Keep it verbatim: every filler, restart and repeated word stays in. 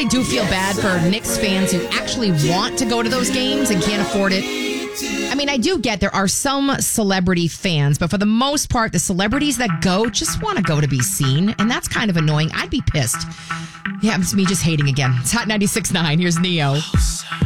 really do feel bad for Knicks fans who actually want to go to those games and can't afford it. I mean, I do get there are some celebrity fans, but for the most part, the celebrities that go just want to go to be seen, and that's kind of annoying. I'd be pissed. Yeah, it's me just hating again. It's Hot ninety-six point nine. Here's Neo.